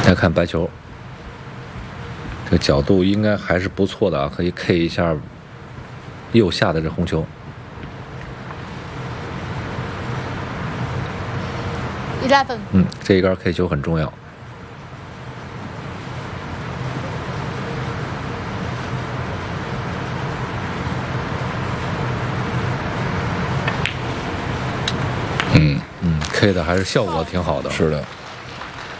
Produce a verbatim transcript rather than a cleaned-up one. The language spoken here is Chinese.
再看白球，这角度应该还是不错的啊，可以 K 一下右下的这红球。 eleven。 嗯，这一杆 K 球很重要。 嗯嗯 ，K 的还是效果挺好的。 是的。